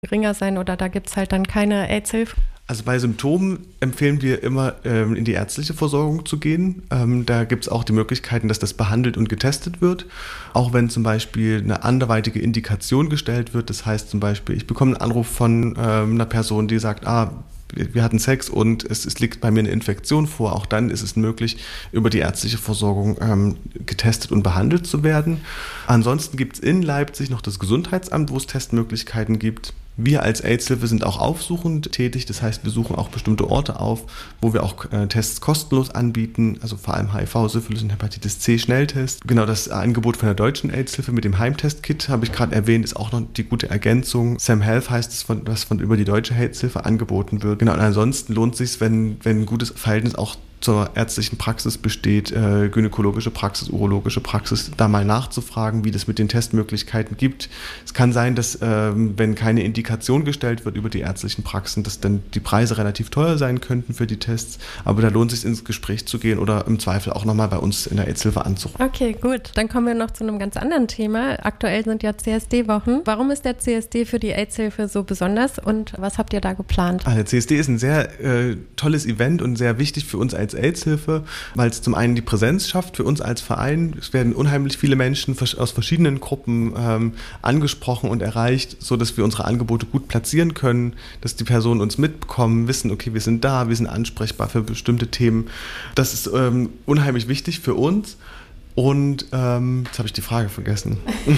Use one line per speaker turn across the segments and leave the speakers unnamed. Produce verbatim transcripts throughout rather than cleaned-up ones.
geringer sein oder da gibt es halt dann keine AIDS-Hilfe?
Also bei Symptomen empfehlen wir immer, ähm, in die ärztliche Versorgung zu gehen. Ähm, da gibt es auch die Möglichkeiten, dass das behandelt und getestet wird. Auch wenn zum Beispiel eine anderweitige Indikation gestellt wird. Das heißt zum Beispiel, ich bekomme einen Anruf von ähm, einer Person, die sagt, ah, wir hatten Sex und es, es liegt bei mir eine Infektion vor. Auch dann ist es möglich, über die ärztliche Versorgung ähm, getestet und behandelt zu werden. Ansonsten gibt es in Leipzig noch das Gesundheitsamt, wo es Testmöglichkeiten gibt. Wir als AIDS-Hilfe sind auch aufsuchend tätig, das heißt, wir suchen auch bestimmte Orte auf, wo wir auch äh, Tests kostenlos anbieten, also vor allem H I V, Syphilis und Hepatitis C Schnelltest. Genau, das Angebot von der deutschen AIDS-Hilfe mit dem Heimtest-Kit habe ich gerade erwähnt, ist auch noch die gute Ergänzung. Sam Health heißt es, von, was von über die deutsche AIDS-Hilfe angeboten wird. Genau, und ansonsten lohnt es sich, wenn, wenn ein gutes Verhältnis auch zur ärztlichen Praxis besteht, äh, gynäkologische Praxis, urologische Praxis, da mal nachzufragen, wie das mit den Testmöglichkeiten gibt. Es kann sein, dass ähm, wenn keine Indikation gestellt wird über die ärztlichen Praxen, dass dann die Preise relativ teuer sein könnten für die Tests, aber da lohnt es sich ins Gespräch zu gehen oder im Zweifel auch nochmal bei uns in der AIDS-Hilfe anzurufen.
Okay, gut. Dann kommen wir noch zu einem ganz anderen Thema. Aktuell sind ja C S D-Wochen. Warum ist der C S D für die AIDS-Hilfe so besonders und was habt ihr da geplant?
Ah, der C S D ist ein sehr äh, tolles Event und sehr wichtig für uns als AIDS-Hilfe, weil es zum einen die Präsenz schafft für uns als Verein. Es werden unheimlich viele Menschen aus verschiedenen Gruppen ähm, angesprochen und erreicht, sodass wir unsere Angebote gut platzieren können, dass die Personen uns mitbekommen, wissen, okay, wir sind da, wir sind ansprechbar für bestimmte Themen. Das ist ähm, unheimlich wichtig für uns. Und ähm, jetzt habe ich die Frage vergessen.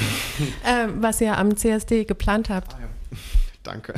äh, was ihr am C S D geplant habt.
Ah, ja. Danke.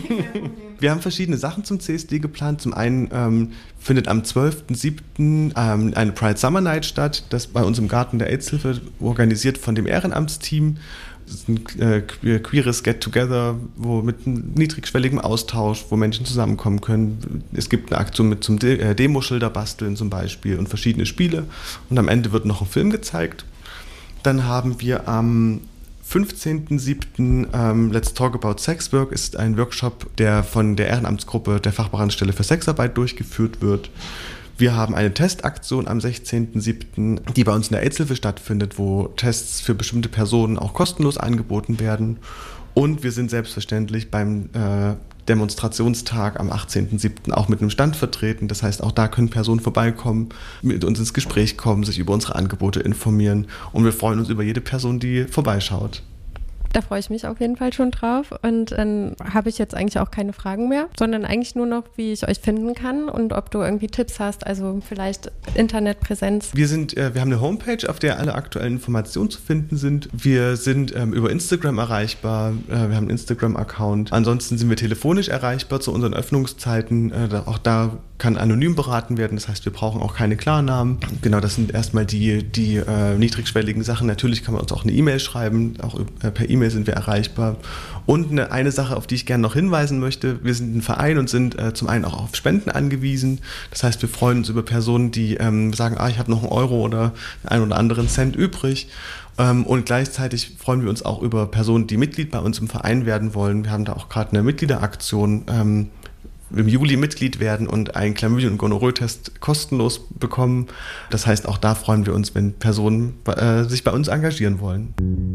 Wir haben verschiedene Sachen zum C S D geplant. Zum einen ähm, findet am zwölften siebten ähm, eine Pride Summer Night statt, das bei uns im Garten der AIDS-Hilfe organisiert von dem Ehrenamtsteam. Das ist ein äh, queeres Get-Together, wo mit einem niedrigschwelligem Austausch, wo Menschen zusammenkommen können. Es gibt eine Aktion mit zum De- äh, Demoschilder basteln zum Beispiel und verschiedene Spiele. Und am Ende wird noch ein Film gezeigt. Dann haben wir am fünfzehnten siebten ähm, Let's Talk About Sex Work ist ein Workshop, der von der Ehrenamtsgruppe der Fachberatungsstelle für Sexarbeit durchgeführt wird. Wir haben eine Testaktion am sechzehnten siebten, die bei uns in der AIDS-Hilfe stattfindet, wo Tests für bestimmte Personen auch kostenlos angeboten werden. Und wir sind selbstverständlich beim äh, Demonstrationstag am achtzehnten siebten auch mit einem Stand vertreten. Das heißt, auch da können Personen vorbeikommen, mit uns ins Gespräch kommen, sich über unsere Angebote informieren. Und wir freuen uns über jede Person, die vorbeischaut.
Da freue ich mich auf jeden Fall schon drauf und dann habe ich jetzt eigentlich auch keine Fragen mehr, sondern eigentlich nur noch, wie ich euch finden kann und ob du irgendwie Tipps hast, also vielleicht Internetpräsenz.
Wir sind, äh, wir haben eine Homepage, auf der alle aktuellen Informationen zu finden sind. Wir sind ähm, über Instagram erreichbar, äh, wir haben einen Instagram-Account. Ansonsten sind wir telefonisch erreichbar zu unseren Öffnungszeiten. Äh, da, auch da kann anonym beraten werden, das heißt, wir brauchen auch keine Klarnamen. Genau, das sind erstmal die, die äh, niedrigschwelligen Sachen. Natürlich kann man uns auch eine E-Mail schreiben, auch äh, per E-Mail sind wir erreichbar. Und eine, eine Sache, auf die ich gerne noch hinweisen möchte, wir sind ein Verein und sind äh, zum einen auch auf Spenden angewiesen. Das heißt, wir freuen uns über Personen, die ähm, sagen, ah, ich habe noch einen Euro oder einen oder anderen Cent übrig. Ähm, und gleichzeitig freuen wir uns auch über Personen, die Mitglied bei uns im Verein werden wollen. Wir haben da auch gerade eine Mitgliederaktion, ähm, im Juli Mitglied werden und einen Chlamydien- und Gonorrhoe-Test kostenlos bekommen. Das heißt, auch da freuen wir uns, wenn Personen äh, sich bei uns engagieren wollen.